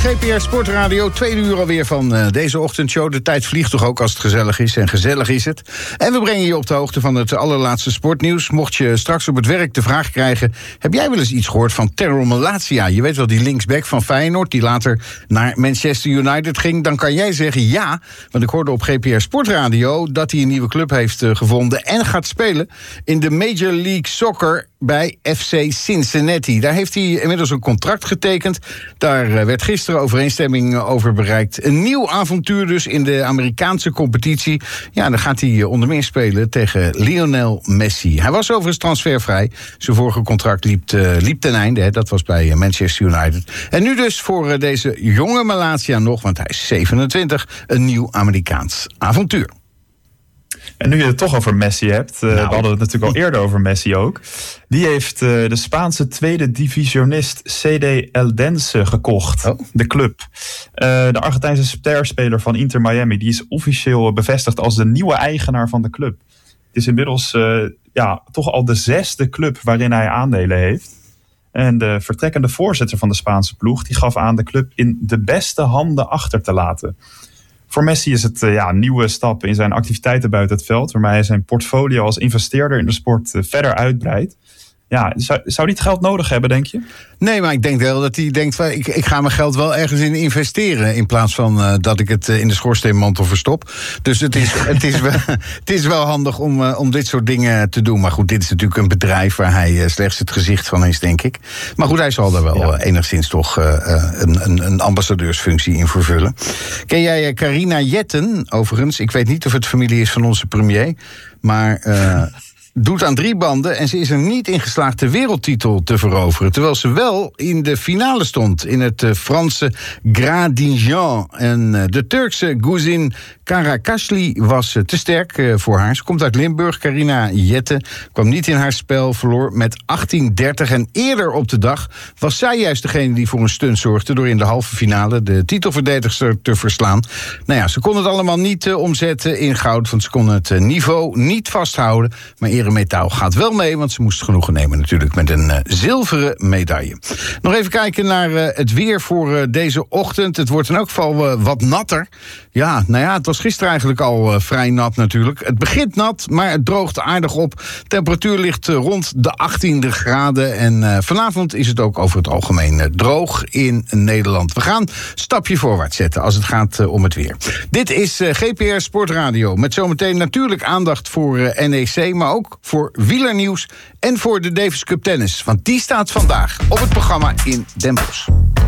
GPR Sportradio, tweede uur alweer van deze ochtendshow. De tijd vliegt toch ook als het gezellig is, en gezellig is het. En we brengen je op de hoogte van het allerlaatste sportnieuws. Mocht je straks op het werk de vraag krijgen: heb jij wel eens iets gehoord van Terror Malacia? Je weet wel, die linksback van Feyenoord die later naar Manchester United ging. Dan kan jij zeggen ja, want ik hoorde op GPR Sportradio dat hij een nieuwe club heeft gevonden en gaat spelen in de Major League Soccer bij FC Cincinnati. Daar heeft hij inmiddels een contract getekend. Daar werd gisteren overeenstemming over bereikt. Een nieuw avontuur dus in de Amerikaanse competitie. Ja, dan gaat hij onder meer spelen tegen Lionel Messi. Hij was overigens transfervrij. Zijn vorige contract liep ten einde. Hè. Dat was bij Manchester United. En nu dus voor deze jonge Malacia nog, want hij is 27, een nieuw Amerikaans avontuur. En nu je het toch over Messi hebt, we hadden het natuurlijk al eerder over Messi ook. Die heeft de Spaanse tweede divisionist CD Eldense gekocht, de club. De Argentijnse sterspeler van Inter Miami, die is officieel bevestigd als de nieuwe eigenaar van de club. Het is inmiddels toch al de 6e club waarin hij aandelen heeft. En de vertrekkende voorzitter van de Spaanse ploeg, die gaf aan de club in de beste handen achter te laten. Voor Messi is het een nieuwe stap in zijn activiteiten buiten het veld, waarmee hij zijn portfolio als investeerder in de sport verder uitbreidt. Ja, zou hij het geld nodig hebben, denk je? Nee, maar ik denk wel dat hij denkt, ik ga mijn geld wel ergens in investeren, in plaats van dat ik het in de schoorsteenmantel verstop. Dus het is wel handig om dit soort dingen te doen. Maar goed, dit is natuurlijk een bedrijf waar hij slechts het gezicht van is, denk ik. Maar goed, hij zal daar wel enigszins toch een ambassadeursfunctie in vervullen. Ken jij Carina Jetten, overigens? Ik weet niet of het familie is van onze premier, maar doet aan 3 banden en ze is er niet in geslaagd de wereldtitel te veroveren. Terwijl ze wel in de finale stond in het Franse Gradignan. En de Turkse Guzin Karakashli was te sterk voor haar. Ze komt uit Limburg. Carina Jetten kwam niet in haar spel, verloor met 18-30. En eerder op de dag was zij juist degene die voor een stunt zorgde door in de halve finale de titelverdedigster te verslaan. Nou ja, ze kon het allemaal niet omzetten in goud, want ze kon het niveau niet vasthouden. Maar Eremetaal gaat wel mee, want ze moest genoegen nemen natuurlijk met een zilveren medaille. Nog even kijken naar het weer voor deze ochtend. Het wordt in elk geval wat natter. Ja, het was gisteren eigenlijk al vrij nat natuurlijk. Het begint nat, maar het droogt aardig op. Temperatuur ligt rond de 18 graden. En vanavond is het ook over het algemeen droog in Nederland. We gaan stapje voorwaarts zetten als het gaat om het weer. Dit is GPR Sportradio. Met zometeen natuurlijk aandacht voor NEC, maar ook voor wielernieuws en voor de Davis Cup tennis. Want die staat vandaag op het programma in Den Bosch.